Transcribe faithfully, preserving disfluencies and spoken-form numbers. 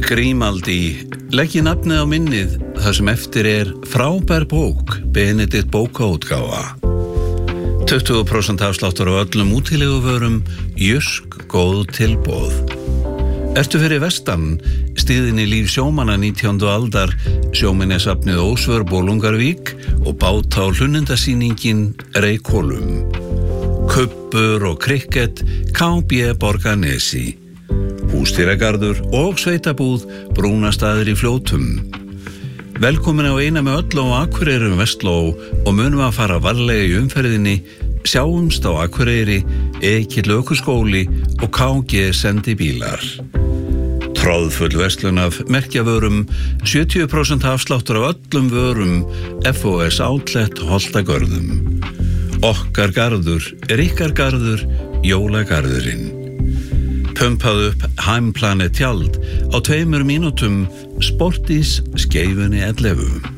Grímaldi, leggi nafnið á minnið þar sem eftir er frábær bók, Benedikt bókaútgáfa. tuttugu prósent afsláttur á öllum útileguvörum, Jysk góð tilboð. Ertu fyrir vestan, stíðin í líf sjómanna nítjándu aldar, sjóminnesafnið Ósvör Bolungarvík og báta- og hlunnindasýningin Reykholum. Kubbur og krikket, K B Borgarnesi. Húsdýragarður og sveitabúð, Brúnastaðir í Fljótum. Velkomin á eina með öll á Akureyrum Vestló og munum að fara varlega í umferðinni. Sjáumst á Akureyri, Ekill ökuskóli og K G sendi bílar. Tróðfull verslun af merkjavörum, sjötíu prósent afsláttur af öllum vörum, F O S Outlet Holtagörðum. Okkar garður er ykkar garður, jólagarðurinn. Pumpaðu upp Heimplanet tjald á tveimur mínútum, Sportís skeifunni ellefu.